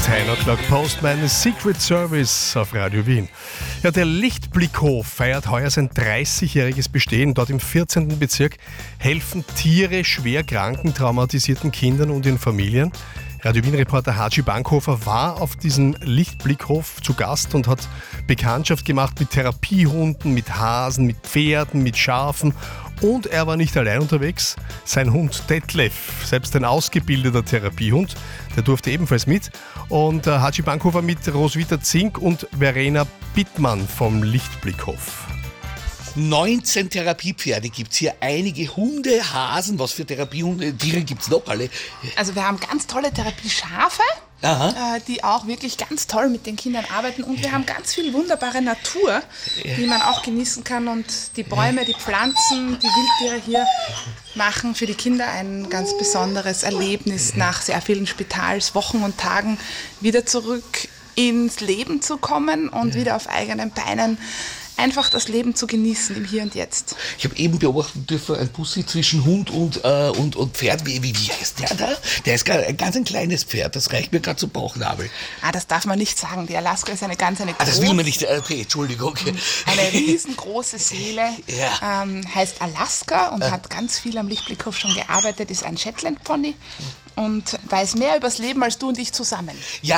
10 o'clock Postman Secret Service auf Radio Wien. Ja, der Lichtblickhof feiert heuer sein 30-jähriges Bestehen. Dort im 14. Bezirk helfen Tiere schwer kranken, traumatisierten Kindern und ihren Familien. Radio Wien-Reporter Haji Bankhofer war auf diesem Lichtblickhof zu Gast und hat Bekanntschaft gemacht mit Therapiehunden, mit Hasen, mit Pferden, mit Schafen. Und er war nicht allein unterwegs. Sein Hund Detlef, selbst ein ausgebildeter Therapiehund, der durfte ebenfalls mit. Und Haji Bankhofer mit Roswitha Zink und Verena Bittmann vom Lichtblickhof. 19 Therapiepferde gibt es hier, einige Hunde, Hasen, was für Therapiehunde, Tiere gibt es noch alle? Also wir haben ganz tolle Therapieschafe, die auch wirklich ganz toll mit den Kindern arbeiten, und wir haben ganz viel wunderbare Natur, die man auch genießen kann, und die Bäume, die Pflanzen, die Wildtiere hier machen für die Kinder ein ganz besonderes Erlebnis, nach sehr vielen Spitalswochen und Tagen wieder zurück ins Leben zu kommen und wieder auf eigenen Beinen einfach das Leben zu genießen im Hier und Jetzt. Ich habe eben beobachten dürfen, ein Bussi zwischen Hund und Pferd. Wie heißt der da? Der ist ein ganz ein kleines Pferd, das reicht mir gerade zum Bauchnabel. Das darf man nicht sagen. Die Alaska ist eine große... Das will man nicht, okay, Entschuldigung. Eine riesengroße Seele, heißt Alaska und hat ganz viel am Lichtblickhof schon gearbeitet, ist ein Shetland Pony und weiß mehr übers Leben als du und ich zusammen. Ja,